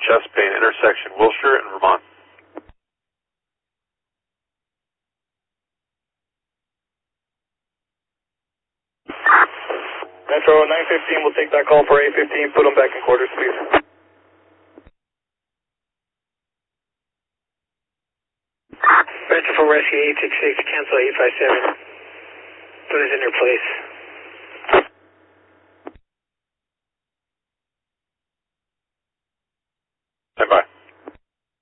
chest pain, intersection Wilshire and Vermont. Metro 915 will take that call for A15. Put them back in quarters, please. Metro for rescue 866, cancel 857. Put us in their place.